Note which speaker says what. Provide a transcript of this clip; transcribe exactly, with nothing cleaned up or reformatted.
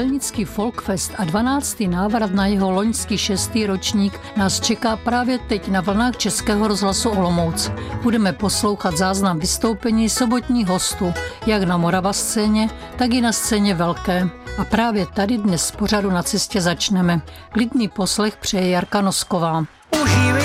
Speaker 1: Zelnický Folkfest a dvanáctý návrat na jeho loňský šestý ročník nás čeká právě teď na vlnách Českého rozhlasu Olomouc. Budeme poslouchat záznam vystoupení sobotních hostů, jak na Morava scéně, tak i na scéně velké. A právě tady dnes z pořadu Na cestě začneme. Klidný poslech přeje Jarka Nosková.